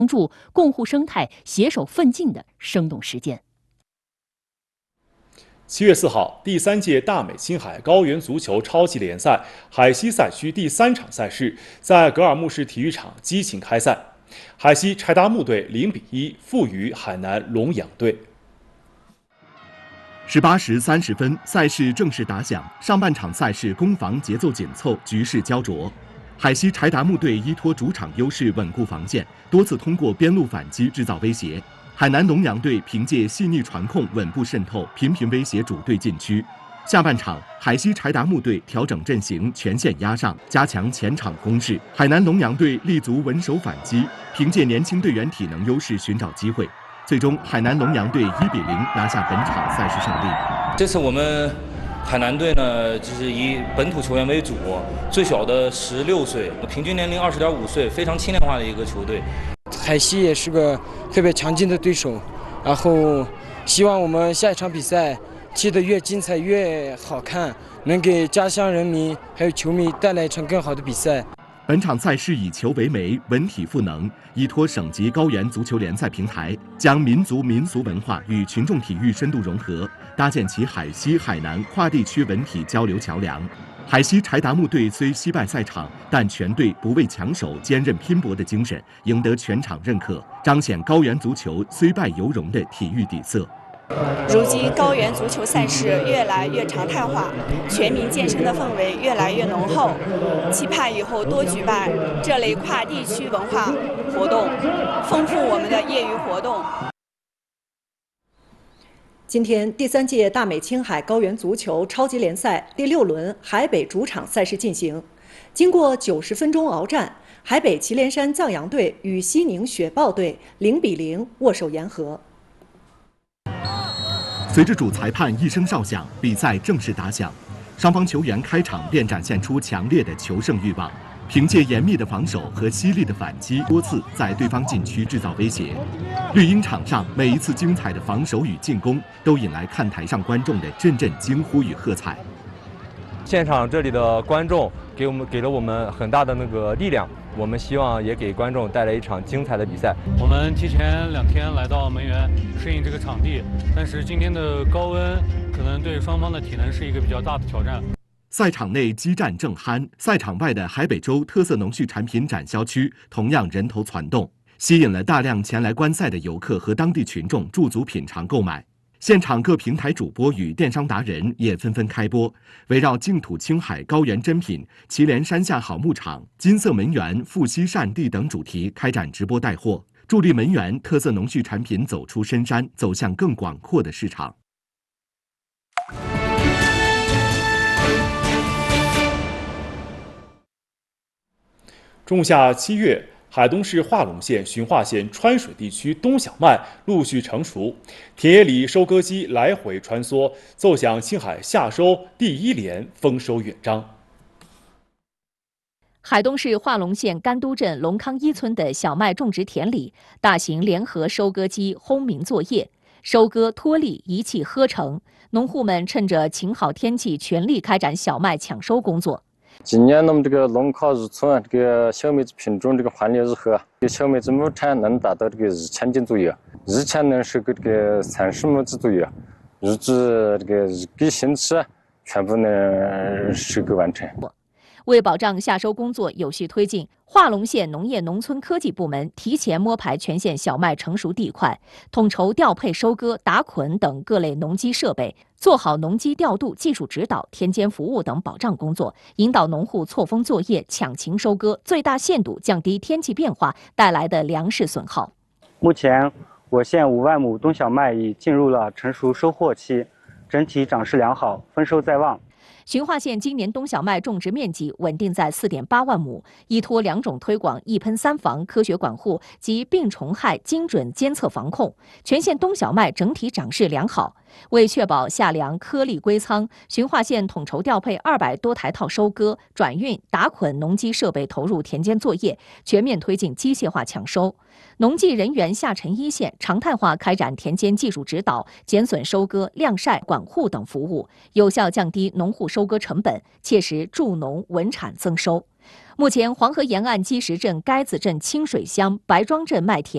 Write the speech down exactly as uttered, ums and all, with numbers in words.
帮助共护生态、携手奋进的生动实践。 七月四号，第三届大美青海高原足球超级联赛海西赛区第三场赛事在格尔木市体育场激情开赛，海西柴达木队零比一负于海南龙阳队。 十八时三十分，赛事正式打响。上半场赛事攻防节奏紧凑，局势焦灼。海西柴达木队依托主场优势稳固防线，多次通过边路反击制造威胁。海南龙阳队凭借细腻传控稳步渗透，频频威胁主队禁区。下半场，海西柴达木队调整阵型，全线压上，加强前场攻势。海南龙阳队立足稳守反击，凭借年轻队员体能优势寻找机会。最终，海南龙阳队一比零拿下本场赛事胜利。 这次我们海南队呢，就是以本土球员为主，最小的十六岁，平均年龄二十点五岁，非常轻量化的一个球队。 海西也是个特别强劲的对手，然后希望我们下一场比赛踢得越精彩越好看，能给家乡人民还有球迷带来一场更好的比赛。 本场赛事以球为媒，文体赋能，依托省级高原足球联赛平台，将民族民俗文化与群众体育深度融合，搭建起海西、海南跨地区文体交流桥梁。海西柴达木队虽惜败赛场，但全队不畏强守、坚韧拼搏的精神赢得全场认可，彰显高原足球虽败犹荣的体育底色。 如今，高原足球赛事越来越常态化，全民健身的氛围越来越浓厚。期盼以后多举办这类跨地区文化活动，丰富我们的业余活动。 今天，第三届大美青海高原足球超级联赛第六轮海北主场赛事进行。经过九十分钟鏖战，海北祁连山藏羊队与西宁雪豹队零比零握手言和。 随着主裁判一声哨响，比赛正式打响。双方球员开场便展现出强烈的求胜欲望，凭借严密的防守和犀利的反击，多次在对方禁区制造威胁。绿茵场上每一次精彩的防守与进攻，都引来看台上观众的阵阵惊呼与喝彩。 现场这里的观众给我们给了我们很大的那个力量，我们希望也给观众带来一场精彩的比赛。 我们提前两天来到门源适应这个场地，但是今天的高温可能对双方的体能是一个比较大的挑战。 赛场内激战正酣，赛场外的海北州特色农畜产品展销区同样人头攒动，吸引了大量前来观赛的游客和当地群众驻足品尝购买。现场各平台主播与电商达人也纷纷开播，围绕净土青海高原珍品、祁连山下好牧场、金色门源、富硒善地等主题开展直播带货，助力门源特色农畜产品走出深山，走向更广阔的市场。 仲夏七月，海东市化隆县循化县川水地区冬小麦陆续成熟，田野里收割机来回穿梭，奏响青海夏收第一联丰收乐章。 海东市化隆县甘都镇龙康一村的小麦种植田里，大型联合收割机轰鸣作业，收割脱粒一气呵成，农户们趁着晴好天气，全力开展小麦抢收工作。 今年我们这个龙康一村这个小麦子品种这个换劣日和，小麦子亩产能达到这个一千斤左右，日产能是个这个三十亩子左右，预计这个一个星期全部能收割完成。 为保障夏收工作有序推进，化隆县农业农村科技部门提前摸排全县小麦成熟地块，统筹调配收割、打捆等各类农机设备，做好农机调度、技术指导、田间服务等保障工作，引导农户错峰作业、抢情收割，最大限度降低天气变化带来的粮食损耗。 目前，我县五万亩冬小麦已进入了成熟收获期，整体长势良好，丰收在望。 循化县今年冬小麦种植面积稳定在 四点八万亩，依托两种推广、一喷三防科学管护及病虫害精准监测防控，全县冬小麦整体长势良好。为确保夏粮颗粒归仓，循化县统筹调配二百多台套收割、转运、打捆农机设备投入田间作业，全面推进机械化抢收。农技人员下沉一线，常态化开展田间技术指导、减损收割、晾晒、管护等服务，有效降低农户收割成本，切实助农稳产增收。目前，黄河沿岸积石镇、该子镇清水乡、白庄镇麦田